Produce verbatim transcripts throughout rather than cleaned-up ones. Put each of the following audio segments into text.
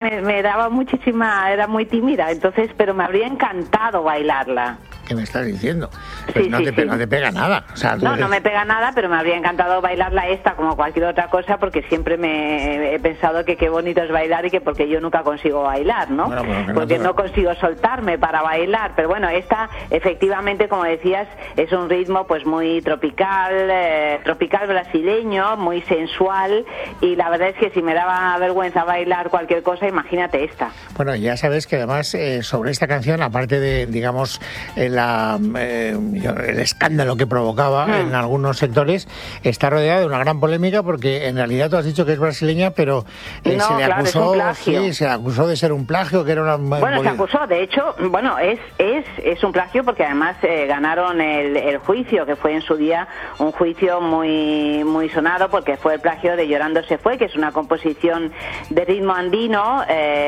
me, me daba muchísima, era muy tímida, entonces, pero me habría encantado bailarla. ¿Qué me estás diciendo? Pues sí, no, sí, te, sí. no te pega nada. O sea, no, eres... no me pega nada, pero me habría encantado bailarla esta como cualquier otra cosa, porque siempre me he pensado que qué bonito es bailar y que porque yo nunca consigo bailar, ¿no? Bueno, bueno, porque no, no consigo soltarme para bailar. Pero bueno, esta efectivamente, como decías, es un ritmo pues muy tropical, eh, tropical brasileño, muy sensual, y la verdad es que si me daba vergüenza bailar cualquier cosa, imagínate esta. Bueno, ya sabes que además eh, sobre esta canción, aparte de, digamos, eh, la, eh, el escándalo que provocaba mm. en algunos sectores, está rodeada de una gran polémica porque en realidad tú has dicho que es brasileña, pero eh, no, se le claro, acusó, es un plagio. Sí, se le acusó de ser un plagio, que era una... Bueno, se acusó, de hecho, bueno, es es es un plagio porque además eh, ganaron el, el juicio, que fue en su día un juicio muy muy sonado porque fue el plagio de Llorando se fue, que es una composición de ritmo andino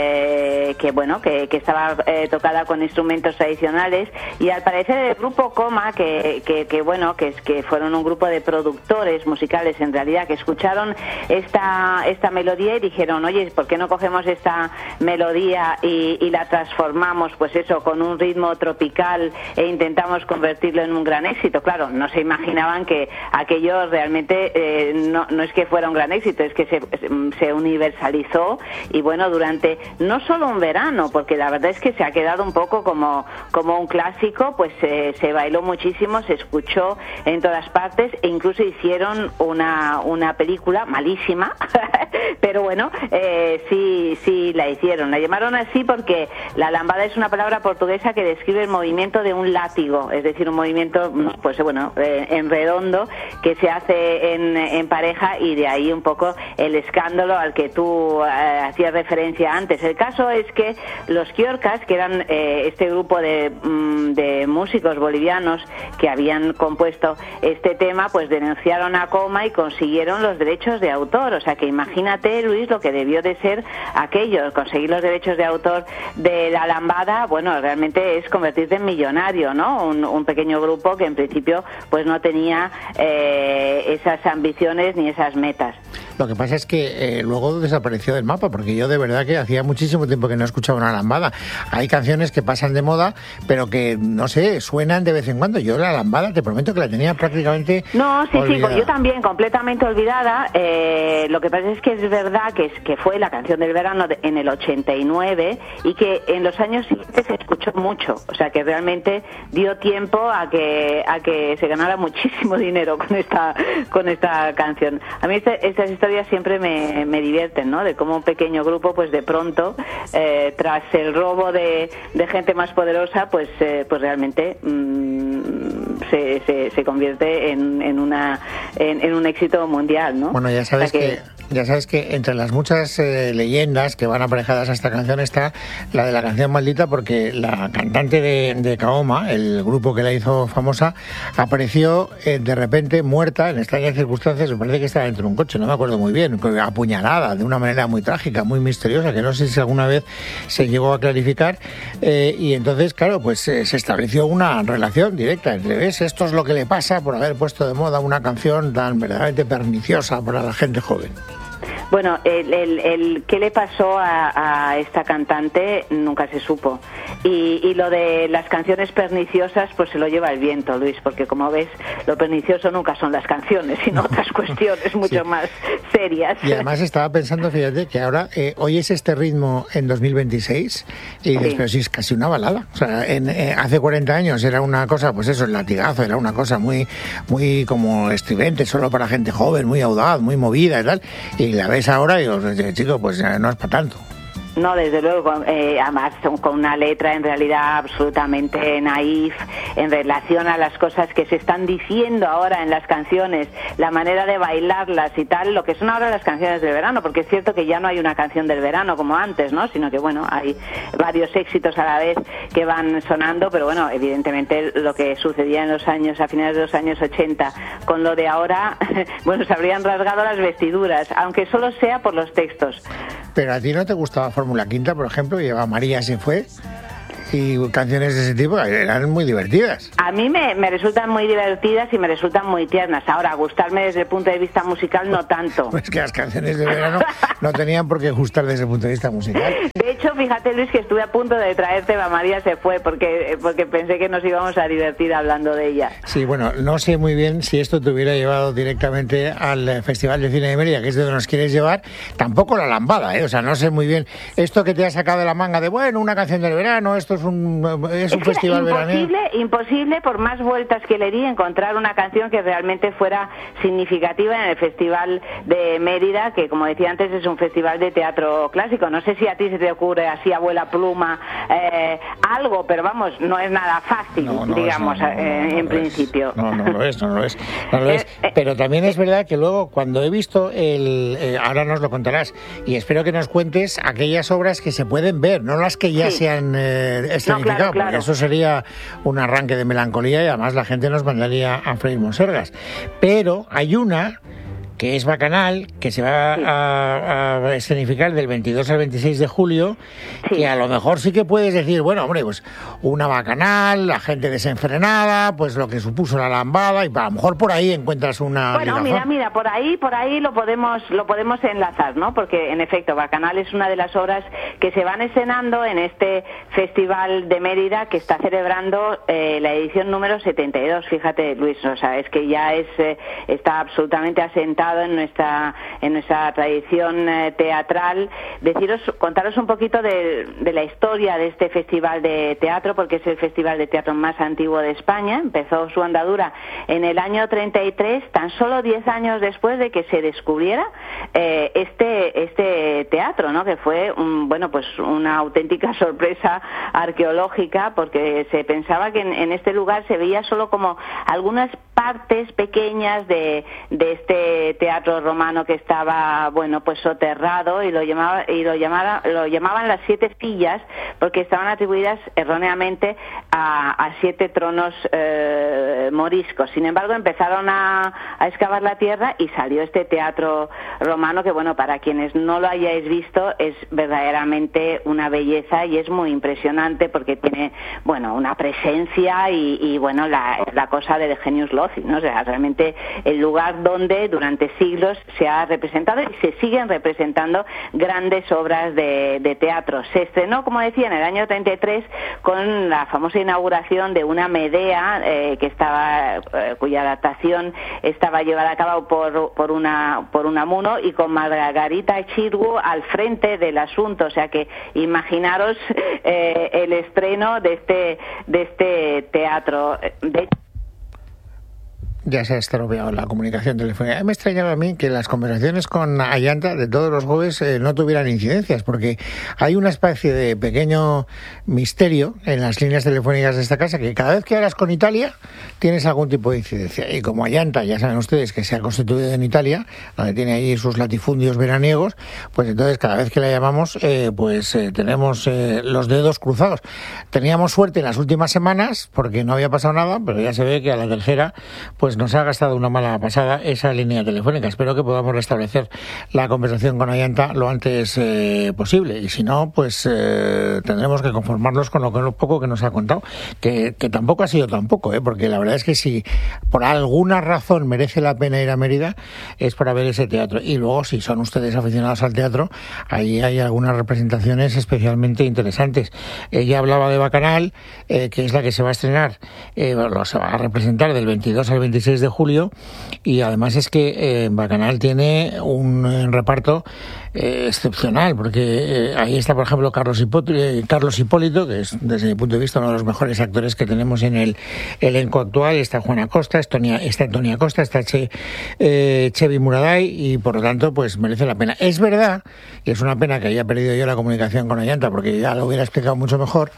eh, que bueno, que, que estaba eh, tocada con instrumentos tradicionales, y al parecer el grupo Coma, que, que, que bueno, que es que fueron un grupo de productores musicales en realidad, que escucharon esta esta melodía y dijeron, oye, ¿por qué no cogemos esta melodía y, y la transformamos, pues eso, con un ritmo tropical e intentamos convertirlo en un gran éxito? Claro, no se imaginaban que aquello realmente eh, no, no es que fuera un gran éxito, es que se, se universalizó, y bueno, durante no solo un verano, porque la verdad es que se ha quedado un poco como, como un clásico, pues eh, se bailó muchísimo, se escuchó en todas partes, e incluso hicieron una, una película malísima, pero bueno, eh, sí, sí la hicieron. La llamaron así porque la lambada es una palabra portuguesa que describe el movimiento de un látigo, es decir, un movimiento, pues bueno, eh, en redondo, que se hace en, en pareja, y de ahí un poco el escándalo al que tú eh, hacías referencia antes. El caso es que los Quiorcas, que eran eh, este grupo de, mm, de músicos bolivianos que habían compuesto este tema, pues denunciaron a Coma y consiguieron los derechos de autor. O sea que imagínate, Luis, lo que debió de ser aquello, conseguir los derechos de autor de la lambada. Bueno, realmente es convertirte en millonario, ¿no? Un, un pequeño grupo que en principio pues no tenía eh, esas ambiciones ni esas metas. Lo que pasa es que eh, luego desapareció del mapa, porque yo de verdad que hacía muchísimo tiempo que no escuchaba una lambada. Hay canciones que pasan de moda, pero que, no sé, suenan de vez en cuando. Yo la lambada, te prometo que la tenía prácticamente No, sí, olvidada. sí, yo también, completamente olvidada. Eh, lo que pasa es que es verdad que, es, que fue la canción del verano de, en el ochenta y nueve, y que en los años siguientes se escuchó mucho. O sea, que realmente dio tiempo a que a que se ganara muchísimo dinero con esta con esta canción. A mí este, estas historias siempre me, me divierten, ¿no? De cómo un pequeño grupo, pues de pronto, eh, tras el robo de, de gente más poderosa, pues eh, pues realmente mmm, se, se, se convierte en, en una en, en un éxito mundial, ¿no? Bueno, ya sabes o sea que, que Ya sabes que entre las muchas eh, leyendas que van aparejadas a esta canción está la de la canción maldita, porque la cantante de, de Kaoma, el grupo que la hizo famosa, apareció eh, de repente muerta en extrañas circunstancias. Me parece que estaba dentro de un coche, no me acuerdo muy bien, apuñalada de una manera muy trágica, muy misteriosa, que no sé si alguna vez se llegó a clarificar. Eh, y entonces, claro, pues eh, se estableció una relación directa entre, ¿ves? Esto es lo que le pasa por haber puesto de moda una canción tan verdaderamente perniciosa para la gente joven. Bueno, el, el, el qué le pasó a, a esta cantante nunca se supo. Y, y lo de las canciones perniciosas, pues se lo lleva el viento, Luis, porque como ves, lo pernicioso nunca son las canciones, sino no. otras cuestiones mucho sí. más serias. Y además estaba pensando, fíjate, que ahora eh, oyes este ritmo en dos mil veintiséis y dices, sí. pero sí, es casi una balada. O sea, en, eh, hace cuarenta años era una cosa, pues eso, el latigazo, era una cosa muy, muy como estridente, solo para gente joven, muy audaz, muy movida y tal. Y la ves ahora y os chico, pues no es para tanto. No, desde luego, eh, además con una letra en realidad absolutamente naif en relación a las cosas que se están diciendo ahora en las canciones, la manera de bailarlas y tal, lo que son ahora las canciones del verano, porque es cierto que ya no hay una canción del verano como antes, ¿no? Sino que, bueno, hay varios éxitos a la vez que van sonando, pero bueno, evidentemente lo que sucedía en los años, a finales de los años ochenta, con lo de ahora, bueno, se habrían rasgado las vestiduras, aunque solo sea por los textos. Pero a ti no te gustaba Fórmula Quinta, por ejemplo, y Eva María se fue, y canciones de ese tipo eran muy divertidas. A mí me, me resultan muy divertidas y me resultan muy tiernas. Ahora, gustarme desde el punto de vista musical no tanto. Pues que las canciones de verano no tenían por qué gustar desde el punto de vista musical. De hecho, fíjate, Luis, que estuve a punto de traerte a María se fue, porque, porque pensé que nos íbamos a divertir hablando de ella. Sí, bueno, no sé muy bien si esto te hubiera llevado directamente al Festival de Cine de Mérida, que es de donde nos quieres llevar, tampoco la lambada, ¿eh? O sea, no sé muy bien esto que te ha sacado de la manga de, bueno, una canción del verano, esto es un, es un es festival imposible, veraniego. Imposible, por más vueltas que le di, encontrar una canción que realmente fuera significativa en el Festival de Mérida, que como decía antes es un festival de teatro clásico. No sé si a ti se te ocurre así, abuela pluma, eh, algo, pero vamos, no es nada fácil, no, no digamos, es, no, no, eh, no, en no principio. Es. No, no lo es, no lo es. No lo es. Eh, Pero también es verdad que luego, cuando he visto el... Eh, ahora nos lo contarás, y espero que nos cuentes aquellas obras que se pueden ver, no las que ya sí. se han eh, escenificado, no, claro, claro. porque eso sería un arranque de melancolía y además la gente nos mandaría a freír monsergas. Pero hay una que es Bacanal, que se va sí. a, a escenificar del veintidós al veintiséis de julio, sí. que a lo mejor sí que puedes decir, bueno, hombre, pues una Bacanal, la gente desenfrenada, pues lo que supuso la lambada, y a lo mejor por ahí encuentras una... Bueno, ligazón. mira, mira, por ahí, por ahí lo podemos, lo podemos enlazar, ¿no? Porque, en efecto, Bacanal es una de las obras que se van escenando en este Festival de Mérida, que está celebrando eh, la edición número setenta y dos, fíjate, Luis, o sea, es que ya es eh, está absolutamente asentado en nuestra en nuestra tradición eh, teatral. Deciros, contaros un poquito de, de la historia de este festival de teatro, porque es el festival de teatro más antiguo de España. Empezó su andadura en el año treinta y tres, tan solo diez años después de que se descubriera eh, este este teatro, ¿no? Que fue un, bueno, pues una auténtica sorpresa arqueológica, porque se pensaba que en, en este lugar se veía solo como algunas partes pequeñas de, de este teatro romano que estaba, bueno, pues soterrado, y lo llamaba y lo llamaba, lo llamaban las siete sillas, porque estaban atribuidas erróneamente a, a siete tronos eh, moriscos. Sin embargo, empezaron a, a excavar la tierra y salió este teatro romano que, bueno, para quienes no lo hayáis visto, es verdaderamente una belleza y es muy impresionante, porque tiene, bueno, una presencia y, y bueno, la, la cosa del genius loci, ¿no? O sea, realmente el lugar donde durante siglos se ha representado y se siguen representando grandes obras de, de teatro. Se estrenó, como decía, en el año treinta y tres con la famosa inauguración de una Medea eh, que estaba eh, cuya adaptación estaba llevada a cabo por por una por Unamuno, y con Margarita Xirgu al frente del asunto. O sea que imaginaros eh, el estreno de este de este teatro. De Ya se ha estropeado la comunicación telefónica. Me extrañaba a mí que las conversaciones con Ayanta de todos los jueves eh, no tuvieran incidencias, porque hay una especie de pequeño misterio en las líneas telefónicas de esta casa, que cada vez que hablas con Italia tienes algún tipo de incidencia. Y como Ayanta, ya saben ustedes que se ha constituido en Italia, donde tiene ahí sus latifundios veraniegos, pues entonces cada vez que la llamamos, eh, pues eh, tenemos eh, los dedos cruzados. Teníamos suerte en las últimas semanas, porque no había pasado nada, pero ya se ve que a la tercera, pues nos ha gastado una mala pasada esa línea telefónica. Espero que podamos restablecer la conversación con Ayanta lo antes eh, posible, y si no, pues eh, tendremos que conformarnos con lo, con lo poco que nos ha contado, que, que tampoco ha sido tan poco, ¿eh? Porque la verdad es que si por alguna razón merece la pena ir a Mérida, es para ver ese teatro. Y luego, si son ustedes aficionados al teatro, ahí hay algunas representaciones especialmente interesantes. Ella hablaba de Bacanal, eh, que es la que se va a estrenar, eh, bueno, se va a representar del veintidós al veintiséis de julio, y además es que eh, Bacanal tiene un eh, reparto eh, excepcional, porque eh, ahí está, por ejemplo, Carlos Hipólito, eh, Carlos Hipólito, que es, desde mi punto de vista, uno de los mejores actores que tenemos en el elenco actual. Está Juana Costa, está Antonia Costa, está che, eh, Chevi Muraday, y por lo tanto, pues merece la pena. Es verdad, y es una pena que haya perdido yo la comunicación con Ayanta, porque ya lo hubiera explicado mucho mejor.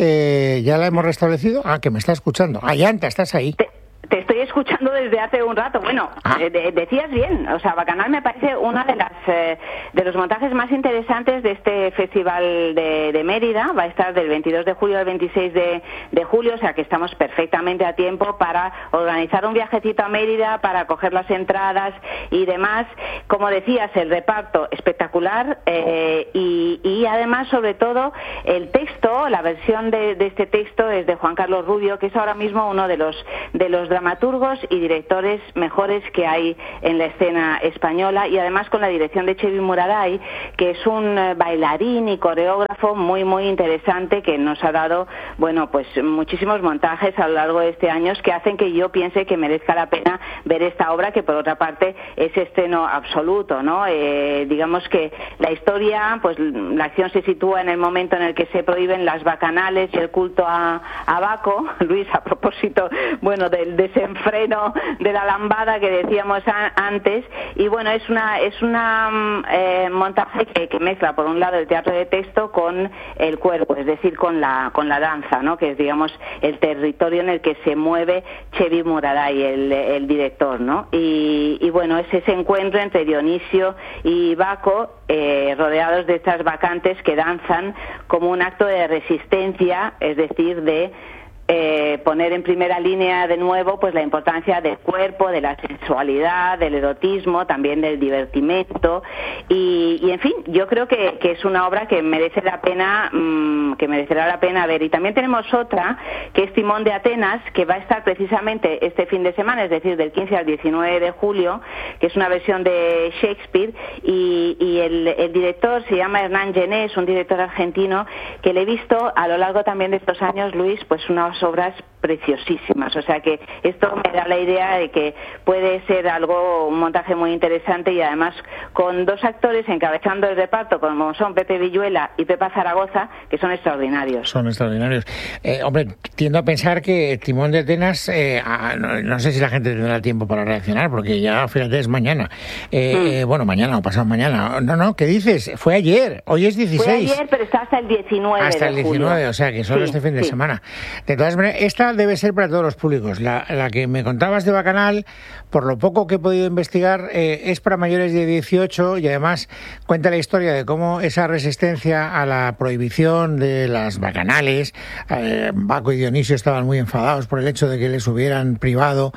Eh, ¿Ya la hemos restablecido? Ah, que me está escuchando. Ayanta, ¿estás ahí? Te estoy escuchando desde hace un rato. Bueno, ah. eh, de, decías bien. O sea, Bacanal me parece una de las eh, de los montajes más interesantes de este festival de, de Mérida. Va a estar del veintidós de julio al veintiséis de, de julio, o sea que estamos perfectamente a tiempo para organizar un viajecito a Mérida, para coger las entradas y demás. Como decías, el reparto espectacular eh, y, y además, sobre todo, el texto, la versión de, de este texto es de Juan Carlos Rubio, que es ahora mismo uno de los de los dramaturgos y directores mejores que hay en la escena española, y además con la dirección de Txevi Muraday, que es un bailarín y coreógrafo muy muy interesante, que nos ha dado, bueno, pues muchísimos montajes a lo largo de este año que hacen que yo piense que merezca la pena ver esta obra, que por otra parte es estreno absoluto, ¿no? Eh, digamos que la historia, pues la acción se sitúa en el momento en el que se prohíben las bacanales y el culto a, a Baco. Luis, a propósito, bueno, del desenfreno de la lambada que decíamos a, antes, y bueno, es una es una eh, montaje que, que mezcla por un lado el teatro de texto con el cuerpo, es decir, con la con la danza, ¿no? Que es, digamos, el territorio en el que se mueve Txevi Muraday, el, el director, ¿no? Y, y bueno, es ese encuentro entre Dionisio y Baco, eh, rodeados de estas bacantes que danzan como un acto de resistencia, es decir, de Eh, poner en primera línea de nuevo pues la importancia del cuerpo, de la sexualidad, del erotismo, también del divertimento, y, y en fin, yo creo que, que es una obra que merece la pena mmm, que merecerá la pena ver. Y también tenemos otra, que es Timón de Atenas, que va a estar precisamente este fin de semana, es decir, del quince al diecinueve de julio, que es una versión de Shakespeare, y, y el, el director se llama Hernán Gené, es un director argentino que le he visto a lo largo también de estos años, Luis, pues una obras preciosísimas, o sea que esto me da la idea de que puede ser algo, un montaje muy interesante, y además con dos actores encabezando el reparto, como son Pepe Villuela y Pepa Zaragoza, que son extraordinarios. Son extraordinarios. Eh, hombre, tiendo a pensar que Timón de Atenas, eh, a, no, no sé si la gente tendrá tiempo para reaccionar, porque ya, fíjate, es mañana. Eh, mm. eh, bueno, mañana o pasado mañana. No, no, ¿qué dices? Fue ayer, hoy es dieciséis. Fue ayer, pero está hasta el diecinueve Hasta de el diecinueve, julio. O sea que solo sí, este fin de sí. semana. De todas maneras, esta debe ser para todos los públicos. La, la que me contabas de Bacanal, por lo poco que he podido investigar, eh, es para mayores de dieciocho, y además cuenta la historia de cómo esa resistencia a la prohibición de las bacanales, eh, Baco y Dionisio estaban muy enfadados por el hecho de que les hubieran privado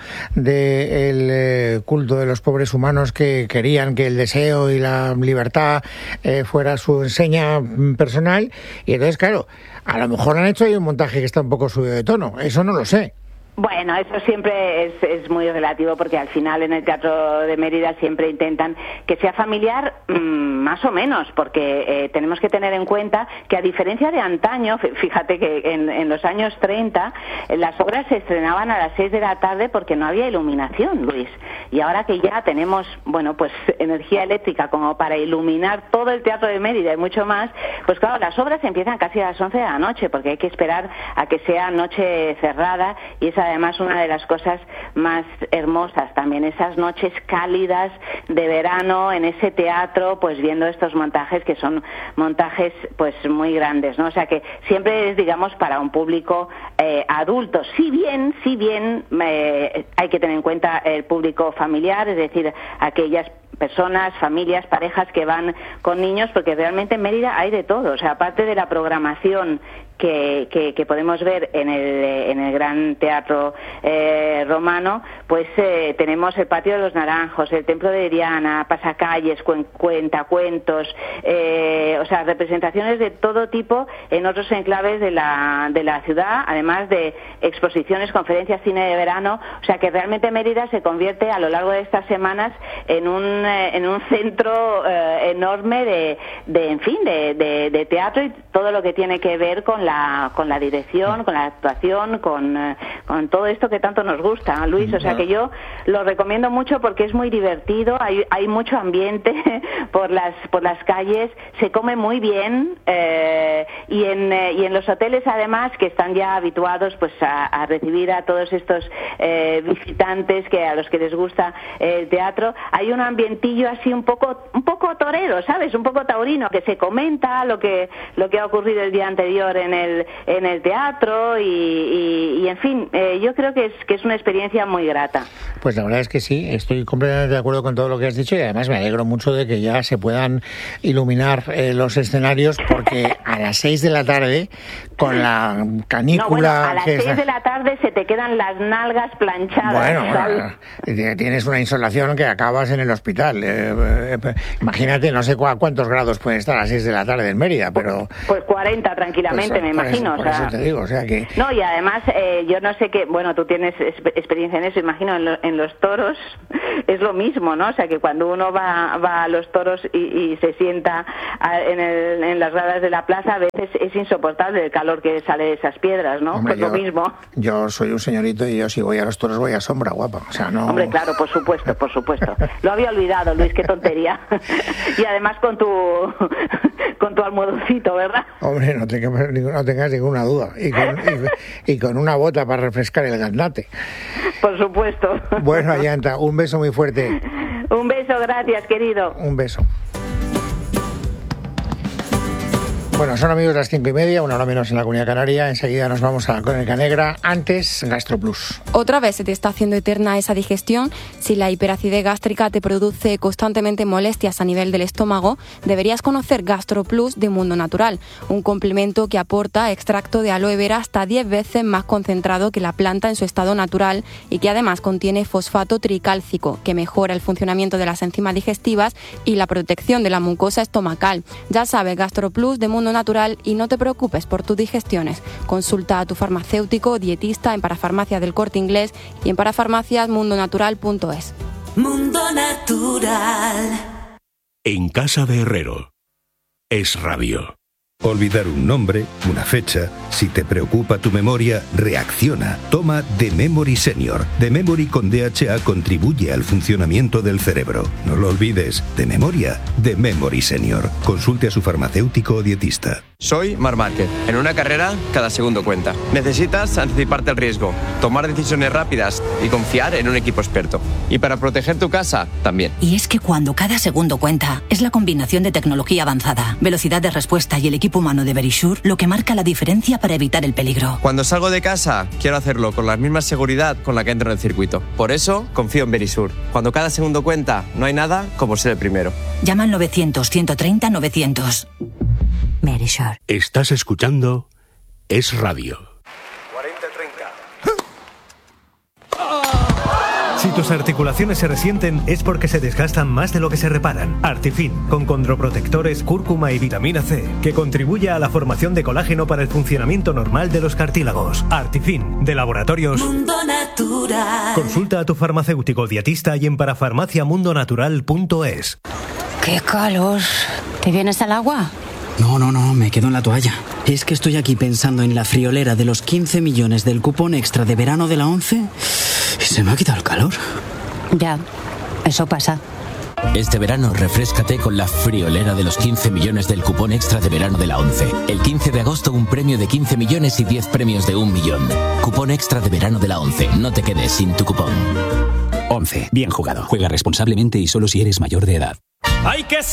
del eh, culto de los pobres humanos, que querían que el deseo y la libertad eh, fuera su enseña personal, y entonces, claro, a lo mejor han hecho ahí un montaje que está un poco subido de tono, eso no lo sé. Bueno, eso siempre es, es muy relativo, porque al final en el Teatro de Mérida siempre intentan que sea familiar, mmm, más o menos, porque eh, tenemos que tener en cuenta que, a diferencia de antaño, fíjate que en, en los años treinta las obras se estrenaban a las seis de la tarde porque no había iluminación, Luis, y ahora que ya tenemos, bueno, pues energía eléctrica como para iluminar todo el Teatro de Mérida y mucho más, pues claro, las obras empiezan casi a las once de la noche, porque hay que esperar a que sea noche cerrada, y esa además una de las cosas más hermosas también, esas noches cálidas de verano en ese teatro, pues viendo estos montajes que son montajes pues muy grandes, ¿no? O sea que siempre es, digamos, para un público eh, adulto, si bien, si bien eh, hay que tener en cuenta el público familiar, es decir, aquellas personas, familias, parejas que van con niños, porque realmente en Mérida hay de todo, o sea, aparte de la programación que, que, que podemos ver en el, en el Gran Teatro eh, Romano, pues eh, tenemos el Patio de los Naranjos, el Templo de Diana, pasacalles, cuen, cuentacuentos, eh, o sea, representaciones de todo tipo en otros enclaves de la, de la ciudad, además de exposiciones, conferencias, cine de verano, o sea que realmente Mérida se convierte a lo largo de estas semanas en un, eh, en un centro eh, enorme de, de, en fin, de, de, de teatro, y todo lo que tiene que ver con la La, con la dirección, con la actuación, con, eh, con todo esto que tanto nos gusta, Luis, o sea que yo lo recomiendo mucho porque es muy divertido, hay, hay mucho ambiente por las por las calles, se come muy bien, eh, y en eh, y en los hoteles además, que están ya habituados pues a, a recibir a todos estos eh, visitantes que a los que les gusta el teatro, hay un ambientillo así un poco un poco torero, ¿sabes? Un poco taurino, que se comenta lo que lo que ha ocurrido el día anterior en el El, en el teatro, y, y, y en fin, eh, yo creo que es que es una experiencia muy grata. Pues la verdad es que sí, estoy completamente de acuerdo con todo lo que has dicho, y además me alegro mucho de que ya se puedan iluminar eh, los escenarios, porque a las seis de de la tarde con la canícula... No, bueno, a las que seis es... de la tarde se te quedan las nalgas planchadas. Bueno, bueno, tienes una insolación que acabas en el hospital. Eh, eh, imagínate, no sé cu- cuántos grados pueden estar a las seis de la tarde en Mérida, pero... Pues cuarenta tranquilamente, pues, me por imagino. Eso, o por sea... eso te digo, o sea que... No, y además, eh, yo no sé qué... Bueno, tú tienes experiencia en eso, imagino, en, lo, en los toros es lo mismo, ¿no? O sea, que cuando uno va, va a los toros y, y se sienta a, en, el, en las gradas de la plaza, a veces es insoportable el calor que sale de esas piedras, ¿no? Hombre, pues yo, lo mismo. Yo soy un señorito y yo si voy a los toros voy a sombra, guapa. O sea, no... Hombre, claro, por supuesto, por supuesto. Lo había olvidado, Luis, qué tontería. Y además con tu con tu almohadoncito, ¿verdad? Hombre, no tengas, no tengas ninguna duda. Y con, y, y con una bota para refrescar el gaznate. Por supuesto. Bueno, Ayanta, un beso muy fuerte. Un beso, gracias, querido. Un beso. Bueno, son amigos las cinco y media, una hora menos en la Comunidad Canaria. Enseguida nos vamos a la Crónica Negra. Antes, GastroPlus. Otra vez se te está haciendo eterna esa digestión. Si la hiperacidez gástrica te produce constantemente molestias a nivel del estómago, deberías conocer GastroPlus de Mundo Natural, un complemento que aporta extracto de aloe vera hasta diez veces más concentrado que la planta en su estado natural y que además contiene fosfato tricálcico, que mejora el funcionamiento de las enzimas digestivas y la protección de la mucosa estomacal. Ya sabes, GastroPlus de Mundo Natural, y no te preocupes por tus digestiones. Consulta a tu farmacéutico o dietista en Parafarmacias del Corte Inglés y en parafarmacias mundo natural punto es. Mundo Natural. En casa de Herrero. Es Radio. Olvidar un nombre, una fecha. Si te preocupa tu memoria, reacciona. Toma The Memory Senior. The Memory con D H A contribuye al funcionamiento del cerebro. No lo olvides. De memoria, The Memory Senior. Consulte a su farmacéutico o dietista. Soy Marc Márquez. En una carrera, cada segundo cuenta. Necesitas anticiparte al riesgo, tomar decisiones rápidas y confiar en un equipo experto. Y para proteger tu casa, también. Y es que cuando cada segundo cuenta, es la combinación de tecnología avanzada, velocidad de respuesta y el equipo humano de Verisure lo que marca la diferencia para evitar el peligro. Cuando salgo de casa, quiero hacerlo con la misma seguridad con la que entro en el circuito. Por eso, confío en Verisure. Cuando cada segundo cuenta, no hay nada como ser el primero. Llama al novecientos, ciento treinta, novecientos. Verisure. Estás escuchando Es Radio. cuarenta treinta. Si tus articulaciones se resienten es porque se desgastan más de lo que se reparan. Artifin, con condroprotectores, cúrcuma y vitamina C, que contribuye a la formación de colágeno para el funcionamiento normal de los cartílagos. Artifin, de Laboratorios Mundo Natural. Consulta a tu farmacéutico dietista y en parafarmacia mundo natural punto es. ¡Qué calor! ¿Te vienes al agua? No, no, no, me quedo en la toalla. Es que estoy aquí pensando en la friolera de los quince millones del cupón extra de verano de la ONCE y se me ha quitado el calor. Ya, eso pasa. Este verano refréscate con la friolera de los quince millones del cupón extra de verano de la ONCE. El quince de agosto un premio de quince millones y diez premios de un millón. Cupón extra de verano de la ONCE. No te quedes sin tu cupón. ONCE. Bien jugado. Juega responsablemente y solo si eres mayor de edad. ¡Hay que